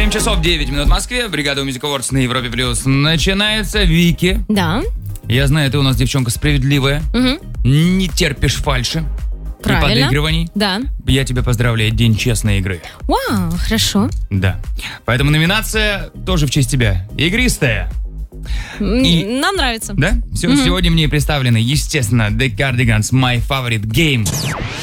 7 часов 9 минут в Москве. Бригада Music Awards на Европе Плюс начинается. Вики. Да. Я знаю, ты у нас девчонка справедливая. Не терпишь фальши. Правильно. И подыгрываний. Да. Я тебя поздравляю, День честной игры. Вау, хорошо. Да. Поэтому номинация тоже в честь тебя. Игристая. Нам нравится. Да? Все, сегодня мне представлены, естественно, The Cardigans, My Favorite Game.